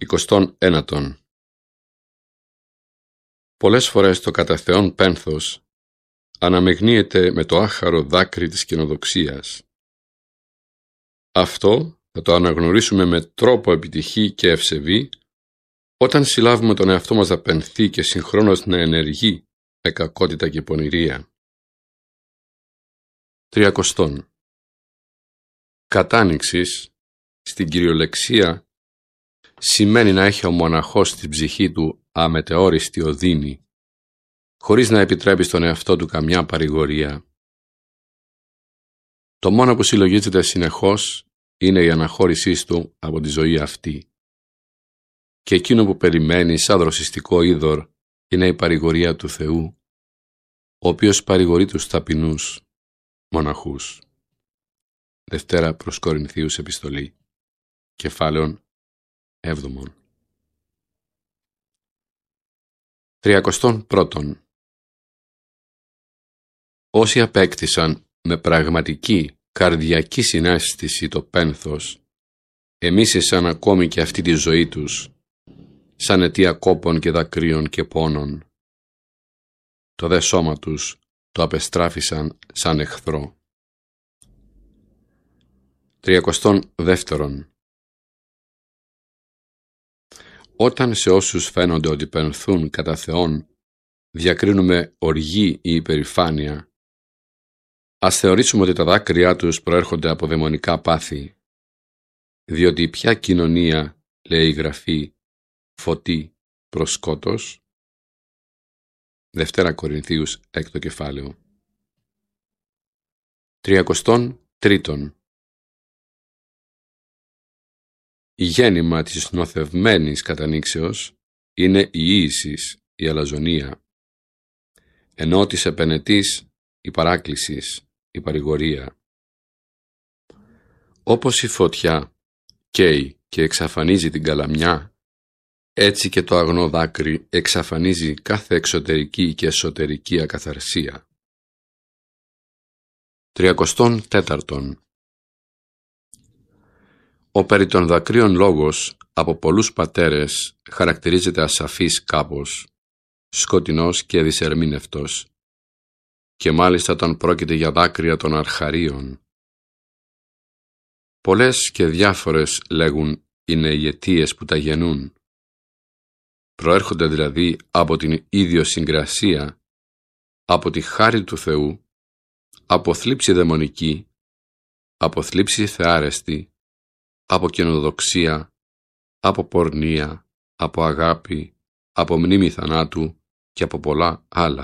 21. Πολλές φορές το κατά Θεόν πένθος αναμειγνύεται με το άχαρο δάκρυ της καινοδοξίας. Αυτό θα το αναγνωρίσουμε με τρόπο επιτυχή και ευσεβή όταν συλλάβουμε τον εαυτό μας να πενθεί και συγχρόνως να ενεργεί με κακότητα και πονηρία. 30. Κατάνοιξης στην κυριολεξία σημαίνει να έχει ο μοναχός στην ψυχή του αμετεόριστη οδύνη, χωρίς να επιτρέπει στον εαυτό του καμιά παρηγορία. Το μόνο που συλλογίζεται συνεχώς είναι η αναχώρησή του από τη ζωή αυτή. Και εκείνο που περιμένει σαν δροσιστικό είδωρ είναι η παρηγορία του Θεού, ο οποίος παρηγορεί τους ταπεινούς μοναχούς. 2 προς Κορινθίους επιστολή, κεφάλαιον 7. 31. Όσοι απέκτησαν με πραγματική καρδιακή συναίσθηση το πένθος, εμίσησαν ακόμη και αυτή τη ζωή τους, σαν αιτία κόπων και δακρύων και πόνων. Το δε σώμα τους το απεστράφησαν σαν εχθρό. 32. Όταν σε όσους φαίνονται ότι πενθούν κατά Θεόν διακρίνουμε οργή ή υπερηφάνεια, ας θεωρήσουμε ότι τα δάκρυά τους προέρχονται από δαιμονικά πάθη, διότι ποια κοινωνία, λέει η Γραφή, φωτεί προς σκότος. 2 Κορινθίους 6 κεφάλαιο. 33. Η γέννημα της νοθευμένης κατανήξεως είναι η ίησις, η αλαζονία, ενώ της επενετής η παράκλησης, η παρηγορία. Όπως η φωτιά καίει και εξαφανίζει την καλαμιά, έτσι και το αγνό δάκρυ εξαφανίζει κάθε εξωτερική και εσωτερική ακαθαρσία. 34. Ο περί των δακρύων λόγος από πολλούς πατέρες χαρακτηρίζεται ασαφής κάπως, σκοτεινός και δυσερμήνευτος, και μάλιστα όταν πρόκειται για δάκρυα των αρχαρίων. Πολλές και διάφορες, λέγουν, είναι οι αιτίες που τα γεννούν. Προέρχονται δηλαδή από την ιδιοσυγκρασία, από τη χάρη του Θεού, από θλίψη δαιμονική, από θλίψη θεάρεστη, από καινοδοξία, από πορνεία, από αγάπη, από μνήμη θανάτου και από πολλά άλλα.